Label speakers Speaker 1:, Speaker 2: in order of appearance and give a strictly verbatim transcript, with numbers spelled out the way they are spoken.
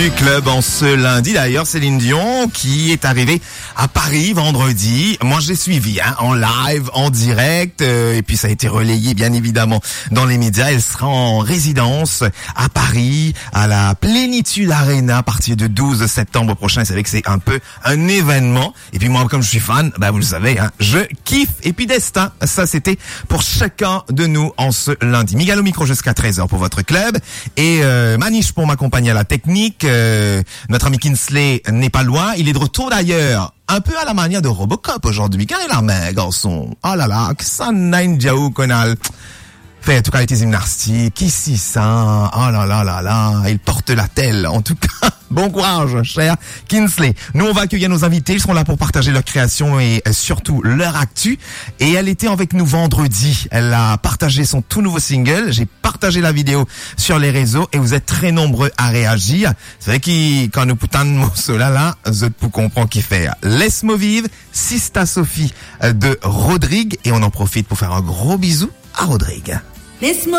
Speaker 1: du club en ce lundi. D'ailleurs, Céline Dion qui est arrivée à Paris vendredi. Moi, j'ai suivi hein, en live, en direct, euh, et puis ça a été relayé bien évidemment dans les médias. Elle sera en résidence à Paris, à la Plénitude Arena à partir du douze septembre prochain. C'est vrai que c'est un peu un événement. Et puis moi, comme je suis fan, bah vous le savez, hein, je kiffe. Et puis destin, ça c'était pour chacun de nous en ce lundi. Miguel au micro jusqu'à treize heures pour votre club et euh, Maniche pour m'accompagner à la technique. Euh, notre ami Kinsley n'est pas loin. Il est de retour d'ailleurs. Un peu à la manière de Robocop aujourd'hui. Quelle est la main, garçon? Oh là là, que ça n'a une diaou conal. Fait, en tout cas, les gymnastiques, ici, ça, oh là là là là, il porte la telle. En tout cas, bon courage, cher Kinsley. Nous, on va accueillir nos invités. Ils seront là pour partager leur création et surtout leur actu. Et elle était avec nous vendredi. Elle a partagé son tout nouveau single. J'ai partagé la vidéo sur les réseaux et vous êtes très nombreux à réagir. C'est vrai que quand nous poutons de mots cela là, je peux comprendre qui fait. Laisse-moi vivre, Sista Sophie de Rodrigue. Et on en profite pour faire un gros bisou à Rodrigue.
Speaker 2: Laisse-moi